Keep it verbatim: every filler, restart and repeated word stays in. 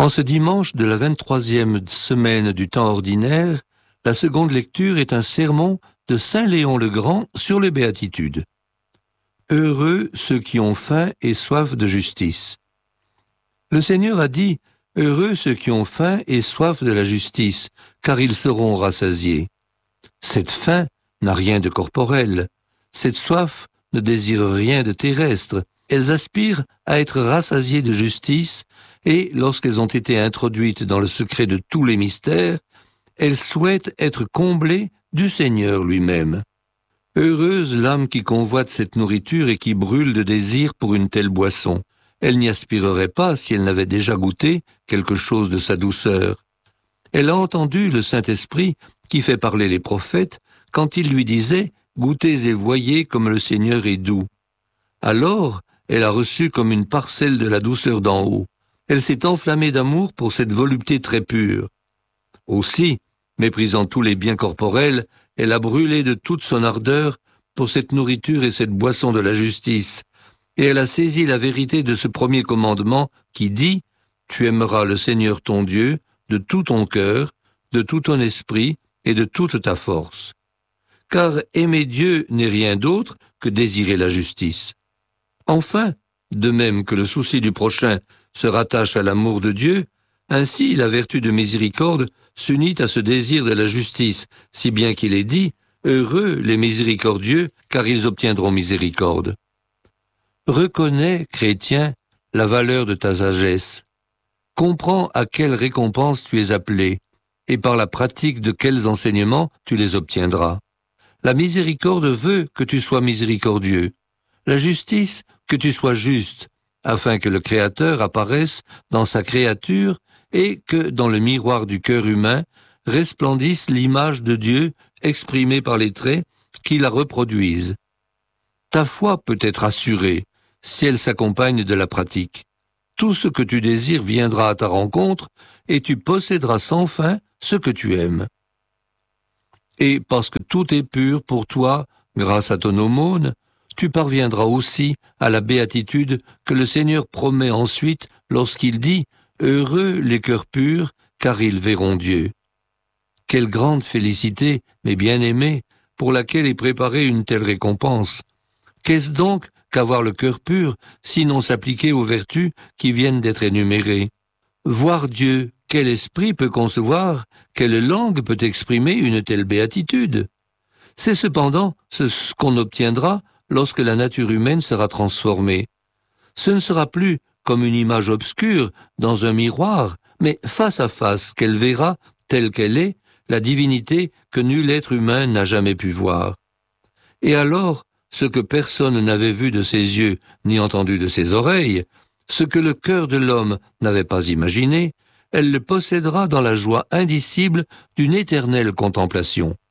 En ce dimanche de la vingt-troisième semaine du temps ordinaire, la seconde lecture est un sermon de saint Léon le Grand sur les béatitudes. Heureux ceux qui ont faim et soif de justice. Le Seigneur a dit « Heureux ceux qui ont faim et soif de la justice, car ils seront rassasiés. » Cette faim n'a rien de corporel, cette soif ne désire rien de terrestre. Elles aspirent à être rassasiées de justice et, lorsqu'elles ont été introduites dans le secret de tous les mystères, elles souhaitent être comblées du Seigneur lui-même. Heureuse l'âme qui convoite cette nourriture et qui brûle de désir pour une telle boisson. Elle n'y aspirerait pas si elle n'avait déjà goûté quelque chose de sa douceur. Elle a entendu le Saint-Esprit qui fait parler les prophètes quand il lui disait « Goûtez et voyez comme le Seigneur est doux ». Alors, elle a reçu comme une parcelle de la douceur d'en haut. Elle s'est enflammée d'amour pour cette volupté très pure. Aussi, méprisant tous les biens corporels, elle a brûlé de toute son ardeur pour cette nourriture et cette boisson de la justice. Et elle a saisi la vérité de ce premier commandement qui dit « Tu aimeras le Seigneur ton Dieu de tout ton cœur, de tout ton esprit et de toute ta force. » Car aimer Dieu n'est rien d'autre que désirer la justice. Enfin, de même que le souci du prochain se rattache à l'amour de Dieu, ainsi la vertu de miséricorde s'unit à ce désir de la justice, si bien qu'il est dit « Heureux les miséricordieux, car ils obtiendront miséricorde. » Reconnais, chrétien, la valeur de ta sagesse. Comprends à quelle récompense tu es appelé, et par la pratique de quels enseignements tu les obtiendras. La miséricorde veut que tu sois miséricordieux. La justice, que tu sois juste, afin que le Créateur apparaisse dans sa créature et que, dans le miroir du cœur humain, resplendisse l'image de Dieu exprimée par les traits qui la reproduisent. Ta foi peut être assurée si elle s'accompagne de la pratique. Tout ce que tu désires viendra à ta rencontre et tu posséderas sans fin ce que tu aimes. Et parce que tout est pur pour toi, grâce à ton aumône, tu parviendras aussi à la béatitude que le Seigneur promet ensuite lorsqu'il dit « Heureux les cœurs purs, car ils verront Dieu ». Quelle grande félicité, mes bien-aimés, pour laquelle est préparée une telle récompense. Qu'est-ce donc qu'avoir le cœur pur, sinon s'appliquer aux vertus qui viennent d'être énumérées? Voir Dieu, quel esprit peut concevoir, quelle langue peut exprimer une telle béatitude? C'est cependant ce qu'on obtiendra lorsque la nature humaine sera transformée. Ce ne sera plus comme une image obscure dans un miroir, mais face à face qu'elle verra, telle qu'elle est, la divinité que nul être humain n'a jamais pu voir. Et alors, ce que personne n'avait vu de ses yeux, ni entendu de ses oreilles, ce que le cœur de l'homme n'avait pas imaginé, elle le possédera dans la joie indicible d'une éternelle contemplation.